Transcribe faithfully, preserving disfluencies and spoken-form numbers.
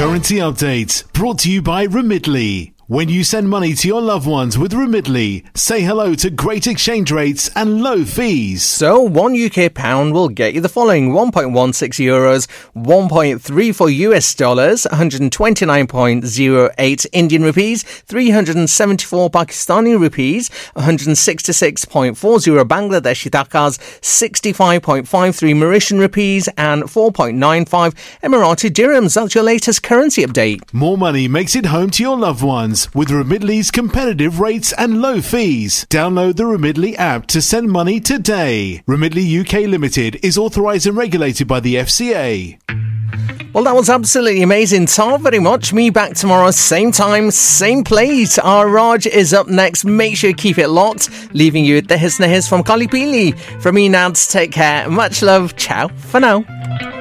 Currency update brought to you by Remitly. When you send money to your loved ones with Remitly, say hello to great exchange rates and low fees. So, one U K pound will get you the following: one point one six euros, one point three four U S dollars, one hundred twenty-nine point zero eight Indian rupees, three hundred seventy-four Pakistani rupees, one hundred sixty-six point four zero Bangladeshi takas, sixty-five point five three Mauritian rupees, and four point nine five Emirati dirhams. That's your latest currency update. More money makes it home to your loved ones with Remitly's competitive rates and low fees. Download the Remitly app to send money today. Remitly U K Limited is authorised and regulated by the F C A. Well, that was absolutely amazing. Thank you very much. Me back tomorrow, same time, same place. Our Raj is up next. Make sure you keep it locked. Leaving you with the His na His from Kali Pili. From me, Nance, take care. Much love. Ciao for now.